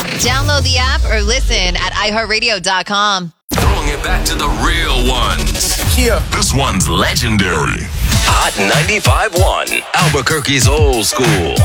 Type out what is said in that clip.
Download the app or listen at iHeartRadio.com. Throwing it back to the real ones. Yeah. This one's legendary. Hot 95.1, Albuquerque's old school.